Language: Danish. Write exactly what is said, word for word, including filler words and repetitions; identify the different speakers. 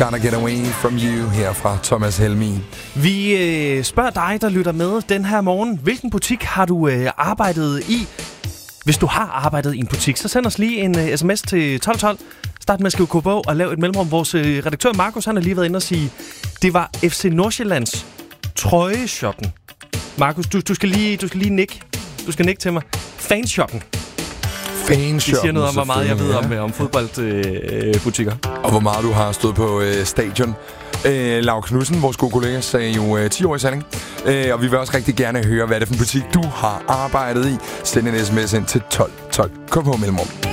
Speaker 1: Gotta Get Away From You her fra Thomas Helmig.
Speaker 2: Vi øh, spørger dig, der lytter med den her morgen. Hvilken butik har du øh, arbejdet i? Hvis du har arbejdet i en butik, så send os lige en øh, sms til tolv tolv. Start med at skrive K B og lav et mellemrum. Vores øh, redaktør Markus, han har lige været inde og sige, det var F C Nordsjællands trøjeshoppen. Markus, du, du, skal lige, du skal lige nikke. Du skal nikke til mig. Fanshoppen.
Speaker 1: Fanshoppen.
Speaker 2: Det siger noget om, hvor meget jeg ved om, om fodboldbutikker. Øh,
Speaker 1: og hvor meget du har stået på øh, stadion. Øh, Lau Knudsen, vores gode kollega, sagde jo øh, ti år i sanding. Øh, og vi vil også rigtig gerne høre, hvad det er for en butik, du har arbejdet i. Send en sms ind til tolv tolv. Kom på mellemrum.